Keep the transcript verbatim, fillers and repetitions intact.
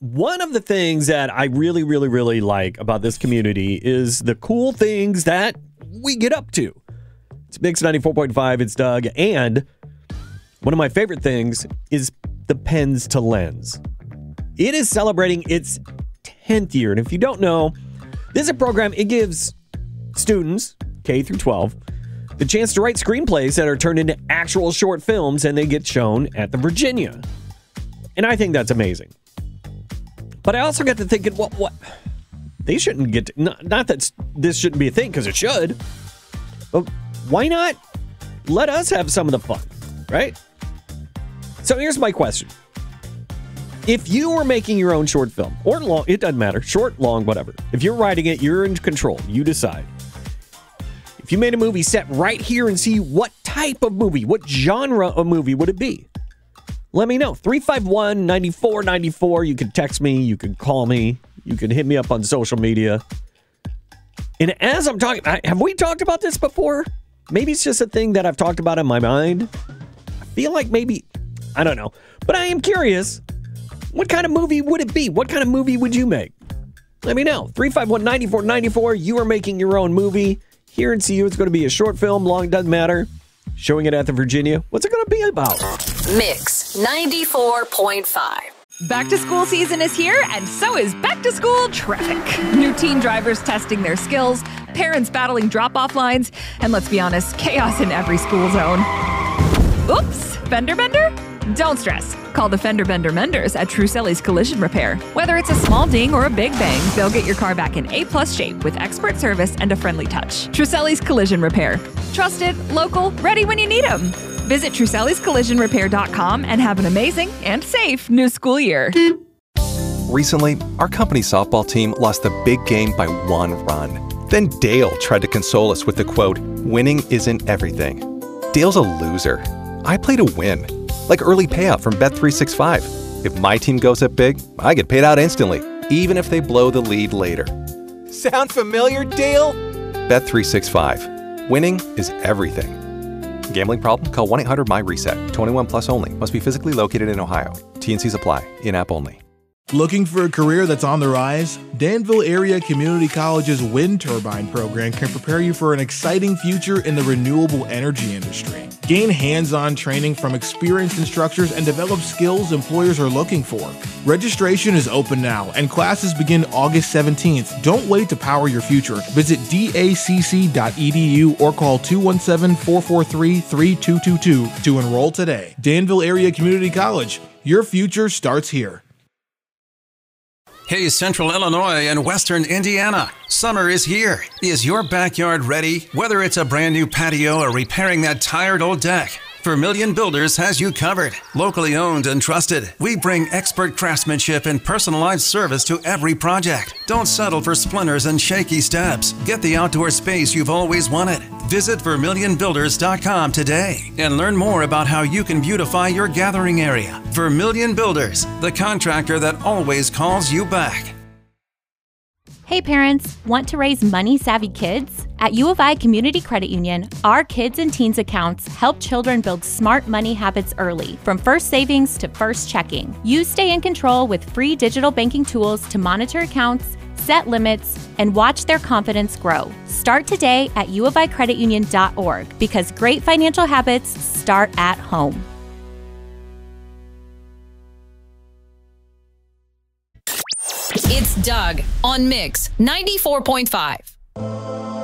one of the things that I really, really, really like about this community is the cool things that we get up to. It's Mix ninety-four point five. It's Doug. And one of my favorite things is the Pens to Lens. It is celebrating its tenth year. And if you don't know, this is a program, it gives students, K through twelve, the chance to write screenplays that are turned into actual short films, and they get shown at the Virginia. And I think that's amazing. But I also got to thinking, what, what? They shouldn't get to, not, not that this shouldn't be a thing, because it should. But why not let us have some of the fun, right? So here's my question. If you were making your own short film, or long, it doesn't matter, short, long, whatever. If you're writing it, you're in control. You decide. If you made a movie set right here and see what type of movie, what genre of movie would it be? Let me know. three five one, nine four nine four. You can text me. You can call me. You can hit me up on social media. And as I'm talking, have we talked about this before? Maybe it's just a thing that I've talked about in my mind. I feel like maybe, I don't know. But I am curious. What kind of movie would it be? What kind of movie would you make? Let me know. three five one, nine four nine four. You are making your own movie. Here in C U, it's going to be a short film, long, doesn't matter. Showing it at the Virginia. What's it going to be about? Mix ninety-four point five. Back to school season is here, and so is back to school traffic. New teen drivers testing their skills, parents battling drop-off lines, and let's be honest, chaos in every school zone. Oops, fender bender? Don't stress. Call the Fender Bender Menders at Truselli's Collision Repair. Whether it's a small ding or a big bang, they'll get your car back in A-plus shape with expert service and a friendly touch. Truselli's Collision Repair. Trusted, local, ready when you need them. Visit Truselli's Collision Repair dot com and have an amazing and safe new school year. Recently, our company's softball team lost the big game by one run. Then Dale tried to console us with the quote, "Winning isn't everything." Dale's a loser. I play to win. Like early payout from Bet three sixty-five. If my team goes up big, I get paid out instantly, even if they blow the lead later. Sound familiar, Dale? Bet three sixty-five. Winning is everything. Gambling problem? Call one eight hundred M Y reset. twenty-one plus only. Must be physically located in Ohio. T and Cs apply. In-app only. Looking for a career that's on the rise? Danville Area Community College's wind turbine program can prepare you for an exciting future in the renewable energy industry. Gain hands-on training from experienced instructors and develop skills employers are looking for. Registration is open now, and classes begin August seventeenth. Don't wait to power your future. Visit D A C C dot E D U or call two one seven, four four three, three two two two to enroll today. Danville Area Community College. Your future starts here. Hey, Central Illinois and Western Indiana. Summer is here. Is your backyard ready? Whether it's a brand new patio or repairing that tired old deck, Vermilion Builders has you covered. Locally owned and trusted, we bring expert craftsmanship and personalized service to every project. Don't settle for splinters and shaky steps. Get the outdoor space you've always wanted. Visit Vermilion Builders dot com today and learn more about how you can beautify your gathering area. Vermilion Builders, the contractor that always calls you back. Hey parents, want to raise money-savvy kids? At U of I Community Credit Union, our Kids and Teens accounts help children build smart money habits early, from first savings to first checking. You stay in control with free digital banking tools to monitor accounts, set limits, and watch their confidence grow. Start today at U of I credit union dot org because great financial habits start at home. It's Doug on Mix ninety-four point five.